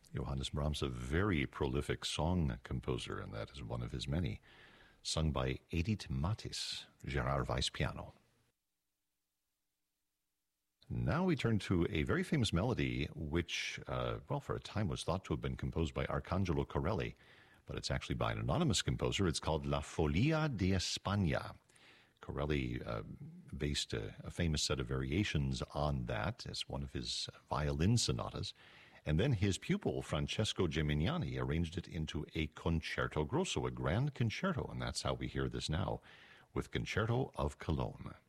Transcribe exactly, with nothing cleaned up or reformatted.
Johannes Brahms, a very prolific song composer, and that is one of his many, sung by Edith Mathis, Gerard Weiss piano. Now we turn to a very famous melody which, uh, well, for a time was thought to have been composed by Arcangelo Corelli, but it's actually by an anonymous composer. It's called La Folia de España. Corelli uh, based a, a famous set of variations on that as one of his violin sonatas, and then his pupil, Francesco Gimignani, arranged it into a concerto grosso, a grand concerto, and that's how we hear this now with Concerto of Cologne.